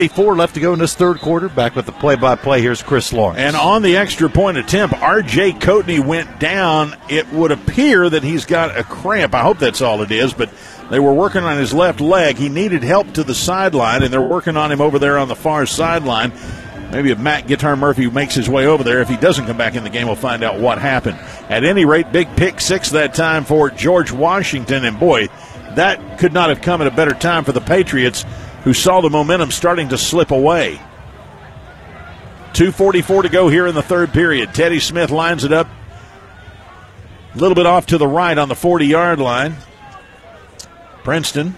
4 left to go in this third quarter. Back with the play-by-play, here's Chris Lawrence. And on the extra point attempt, R.J. Coatney went down. It would appear that he's got a cramp. I hope that's all it is, but they were working on his left leg. He needed help to the sideline, and they're working on him over there on the far sideline. Maybe if Matt Guitar Murphy makes his way over there, if he doesn't come back in the game, we'll find out what happened. At any rate, big pick six that time for George Washington, and boy, that could not have come at a better time for the Patriots, who saw the momentum starting to slip away. 2:44 to go here in the third period. Teddy Smith lines it up a little bit off to the right on the 40-yard line. Princeton,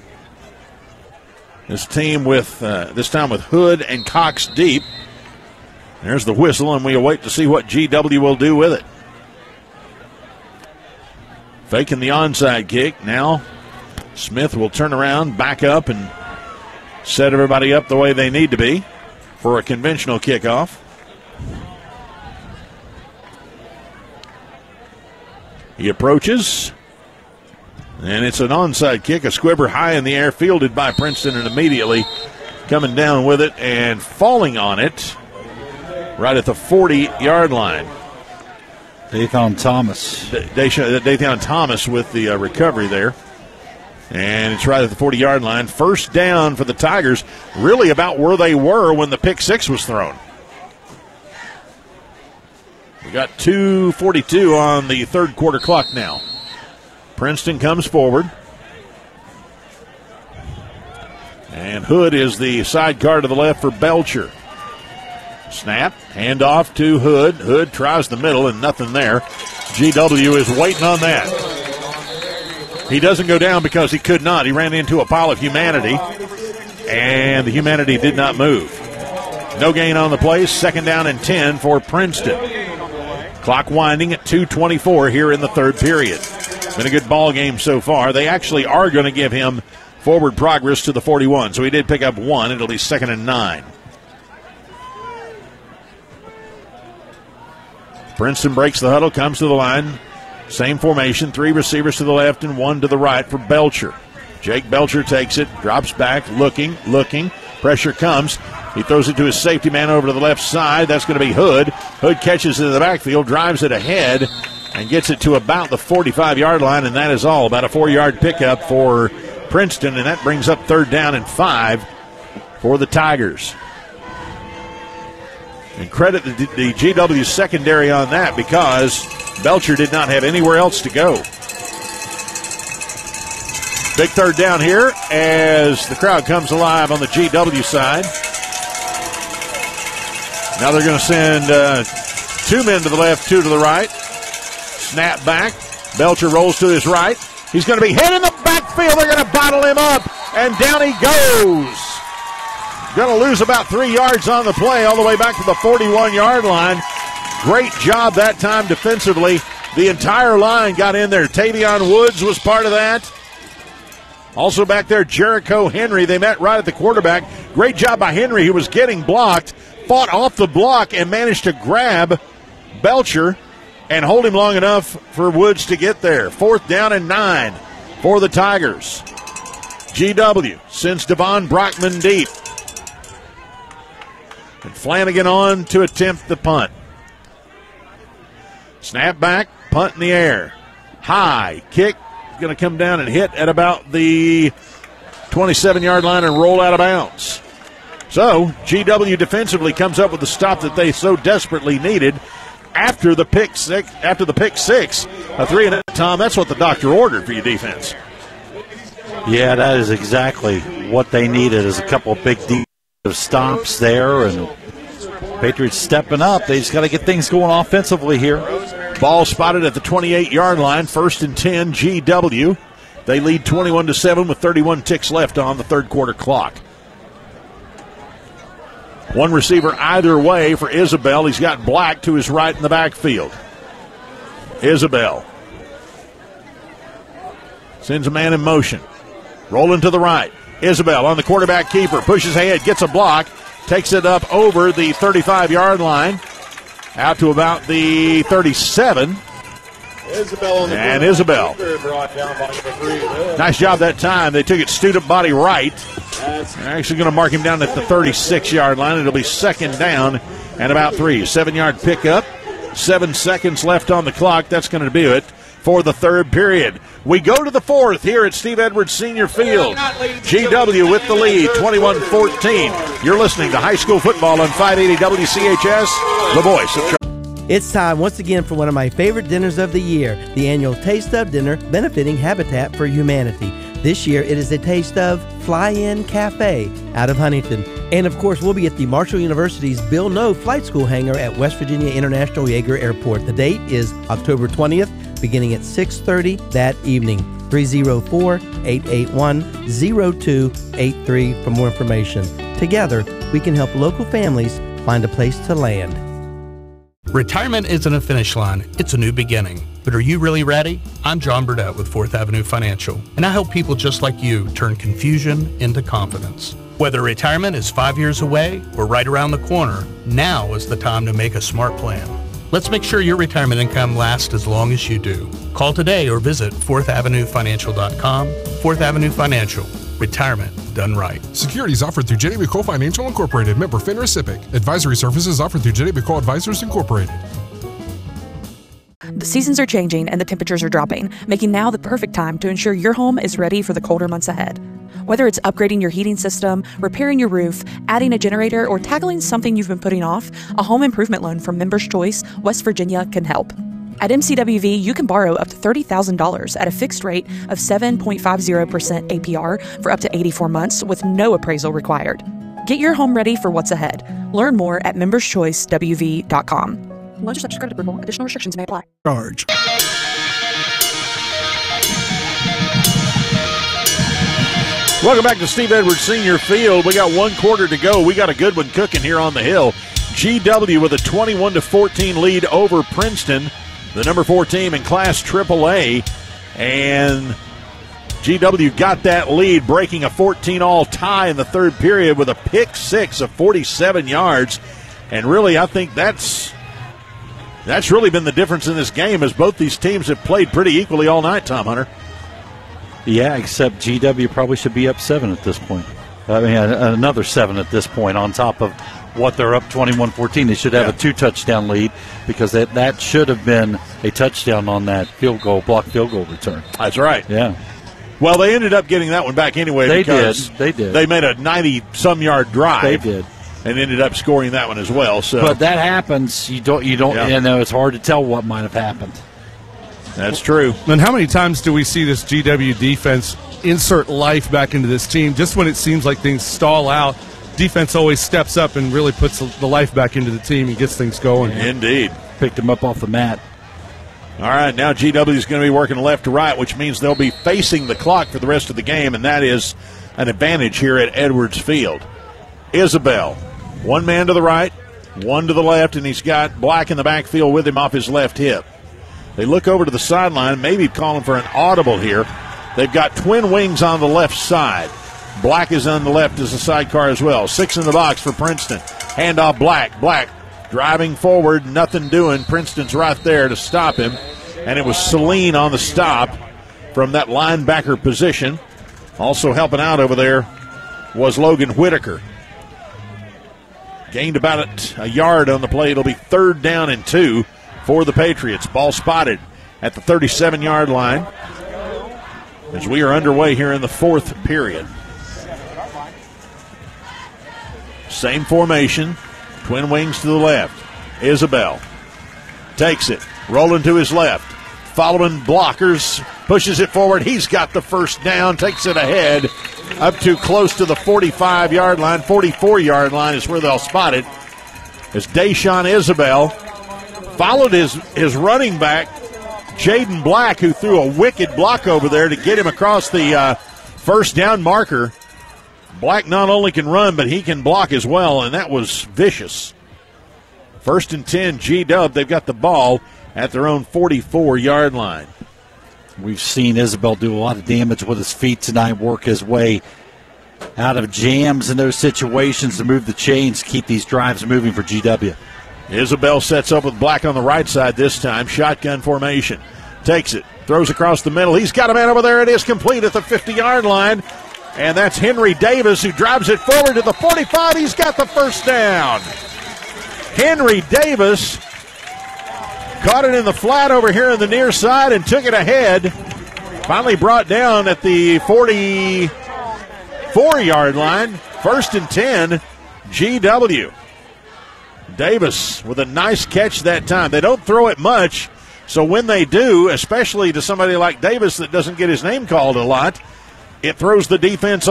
this time with Hood and Cox deep. There's the whistle, and we await to see what GW will do with it. Faking the onside kick. Now Smith will turn around, back up, and set everybody up the way they need to be for a conventional kickoff. He approaches, and it's an onside kick, a squibber high in the air, fielded by Princeton, and immediately coming down with it and falling on it right at the 40-yard line. Dathan Thomas. Dathan Thomas with the recovery there. And it's right at the 40-yard line. First down for the Tigers, really about where they were when the pick six was thrown. We got 2:42 on the third quarter clock now. Princeton comes forward. And Hood is the sidecar to the left for Belcher. Snap, handoff to Hood. Hood tries the middle and nothing there. GW is waiting on that. He doesn't go down because he could not. He ran into a pile of humanity, and the humanity did not move. No gain on the play. Second down and 10 for Princeton. Clock winding at 2:24 here in the third period. Been a good ball game so far. They actually are going to give him forward progress to the 41, so he did pick up one. It'll be 2nd and 9. Princeton breaks the huddle, comes to the line. Same formation, 3 receivers to the left and 1 to the right for Belcher. Jake Belcher takes it, drops back, looking. Pressure comes. He throws it to his safety man over to the left side. That's going to be Hood. Hood catches it in the backfield, drives it ahead, and gets it to about the 45-yard line, and that is all. About a 4-yard pickup for Princeton, and that brings up 3rd down and 5 for the Tigers. And credit the GW secondary on that, because Belcher did not have anywhere else to go. Big 3rd down here as the crowd comes alive on the GW side. Now they're going to send 2 men to the left, 2 to the right. Snap back. Belcher rolls to his right. He's going to be hit in the backfield. They're going to bottle him up, and down he goes. Going to lose about 3 yards on the play, all the way back to the 41-yard line. Great job that time defensively. The entire line got in there. Tavion Woods was part of that. Also back there, Jericho Henry. They met right at the quarterback. Great job by Henry, who was getting blocked. Fought off the block and managed to grab Belcher and hold him long enough for Woods to get there. 4th down and 9 for the Tigers. GW sends Devon Brockman deep. And Flanagan on to attempt the punt. Snap back, punt in the air. High kick, going to come down and hit at about the 27-yard line and roll out of bounds. So GW defensively comes up with the stop that they so desperately needed after the pick six. A 3-and-out, Tom. That's what the doctor ordered for your defense. Yeah, that is exactly what they needed, is a couple of big stops there, and Patriots stepping up. They just got to get things going offensively here. Ball spotted at the 28-yard line. 1st and 10, GW. They lead 21-7 with 31 ticks left on the third quarter clock. 1 receiver either way for Isabel. He's got Black to his right in the backfield. Isabel sends a man in motion. Rolling to the right. Isabel on the quarterback keeper. Pushes ahead, gets a block. Takes it up over the 35-yard line. Out to about the 37. And Isabel. Nice job that time. They took it student body right. They're actually going to mark him down at the 36-yard line. It'll be second down and about 3. 7-yard pickup. 7 seconds left on the clock. That's going to do it for the third period. We go to the fourth here at Steve Edwards Senior Field. GW with the lead, 21-14. You're listening to high school football on 580 WCHS, the voice of It's time once again for one of my favorite dinners of the year, the annual Taste of Dinner benefiting Habitat for Humanity. This year it is a Taste of Fly-In Cafe out of Huntington. And of course we'll be at the Marshall University's Bill Noe Flight School hangar at West Virginia International Yeager Airport. The date is October 20th, beginning at 6:30 that evening. 304-881-0283 for more information. Together, we can help local families find a place to land. Retirement isn't a finish line, it's a new beginning. But are you really ready? I'm John Burdett with 4th Avenue Financial, and I help people just like you turn confusion into confidence. Whether retirement is 5 years away or right around the corner, now is the time to make a smart plan. Let's make sure your retirement income lasts as long as you do. Call today or visit 4thavenuefinancial.com. 4th Avenue Financial. Retirement done right. Securities offered through J.W. Cole Financial Incorporated, member FINRA SIPC. Advisory services offered through J.W. Cole Advisors Incorporated. The seasons are changing and the temperatures are dropping, making now the perfect time to ensure your home is ready for the colder months ahead. Whether it's upgrading your heating system, repairing your roof, adding a generator, or tackling something you've been putting off, a home improvement loan from Members Choice West Virginia can help. At MCWV, you can borrow up to $30,000 at a fixed rate of 7.50% APR for up to 84 months with no appraisal required. Get your home ready for what's ahead. Learn more at memberschoicewv.com. Loans are subject to credit approval. Additional restrictions may apply. Charge. Welcome back to Steve Edwards Senior Field. We got 1 quarter to go. We got a good one cooking here on the hill. GW with a 21-14 lead over Princeton, the number 4 team in Class AAA. And GW got that lead, breaking a 14-all tie in the third period with a pick 6 of 47 yards. And really, I think that's really been the difference in this game, as both these teams have played pretty equally all night, Tom Hunter. Yeah, except GW probably should be up 7 at this point. I mean, another 7 at this point on top of what they're up 21-14. They should have a 2-touchdown lead, because that should have been a touchdown on that blocked field goal return. That's right. Yeah. Well, they ended up getting that one back anyway. They because did. They made a 90-some yard drive. They did. And ended up scoring that one as well. So, but that happens. You don't. Yeah. You know, it's hard to tell what might have happened. That's true. And how many times do we see this GW defense insert life back into this team? Just when it seems like things stall out, defense always steps up and really puts the life back into the team and gets things going. Indeed. Picked him up off the mat. All right, now GW is going to be working left to right, which means they'll be facing the clock for the rest of the game, and that is an advantage here at Edwards Field. Isabel, one man to the right, one to the left, and he's got Black in the backfield with him off his left hip. They look over to the sideline, maybe calling for an audible here. They've got twin wings on the left side. Black is on the left as a sidecar as well. 6 in the box for Princeton. Handoff Black. Black driving forward, nothing doing. Princeton's right there to stop him. And it was Celine on the stop from that linebacker position. Also helping out over there was Logan Whitaker. Gained about a yard on the play. It'll be 3rd down and 2 for the Patriots. Ball spotted at the 37-yard line as we are underway here in the 4th period. Same formation, twin wings to the left. Isabel takes it, rolling to his left, following blockers, pushes it forward. He's got the first down, takes it ahead up to close to the 45-yard line. 44-yard line is where they'll spot it, as Deshaun Isabel followed his running back, Jaden Black, who threw a wicked block over there to get him across the first down marker. Black not only can run, but he can block as well, and that was vicious. 1st and 10, G-Dub. They've got the ball at their own 44-yard line. We've seen Isabel do a lot of damage with his feet tonight, work his way out of jams in those situations to move the chains, keep these drives moving for GW. Isabel sets up with Black on the right side this time. Shotgun formation. takes it, throws across the middle. He's got a man over there. It is complete at the 50-yard line. And that's Henry Davis who drives it forward to the 45. He's got the first down. Henry Davis caught it in the flat over here on the near side and took it ahead. Finally brought down at the 44-yard line. 1st and 10, GW. Davis with a nice catch that time. They don't throw it much, so when they do, especially to somebody like Davis that doesn't get his name called a lot, it throws the defense